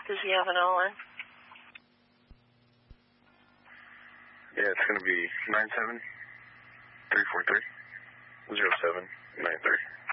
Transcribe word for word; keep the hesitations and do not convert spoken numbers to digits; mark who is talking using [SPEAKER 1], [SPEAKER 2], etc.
[SPEAKER 1] Does he have an O N?
[SPEAKER 2] Yeah, it's going to be nine seven three four three zero seven nine three.